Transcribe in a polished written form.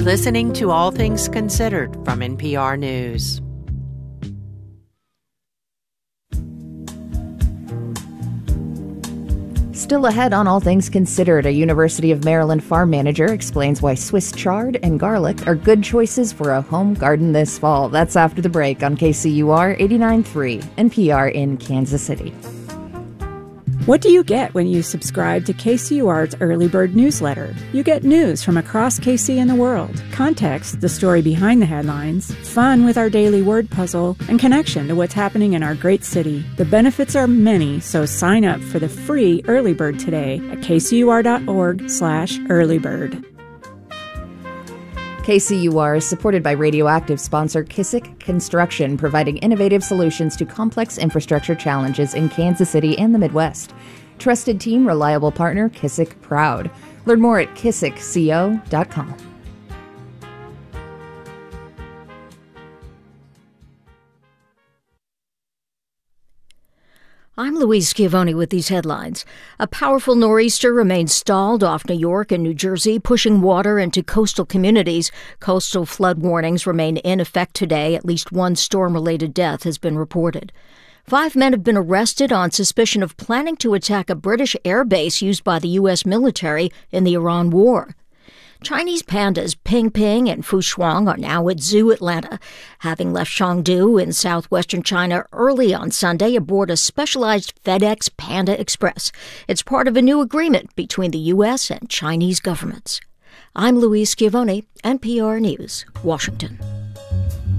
You're listening to All Things Considered from NPR News. Still ahead on All Things Considered, a University of Maryland farm manager explains why Swiss chard and garlic are good choices for a home garden this fall. That's after the break on KCUR 89.3, NPR in Kansas City. What do you get when you subscribe to KCUR's Early Bird newsletter? You get news from across KC and the world, context, the story behind the headlines, fun with our daily word puzzle, and connection to what's happening in our great city. The benefits are many, so sign up for the free Early Bird today at kcur.org/earlybird. KCUR is supported by radioactive sponsor Kissick Construction, providing innovative solutions to complex infrastructure challenges in Kansas City and the Midwest. Trusted team, reliable partner, Kissick Proud. Learn more at kissickco.com. I'm Louise Schiavone with these headlines. A powerful nor'easter remains stalled off New York and New Jersey, pushing water into coastal communities. Coastal flood warnings remain in effect today. At least one storm-related death has been reported. 5 men have been arrested on suspicion of planning to attack a British air base used by the U.S. military in the Iran war. Chinese pandas Ping Ping and Fu Shuang are now at Zoo Atlanta, having left Chengdu in southwestern China early on Sunday aboard a specialized FedEx Panda Express. It's part of a new agreement between the U.S. and Chinese governments. I'm Louise Schiavone, NPR News, Washington.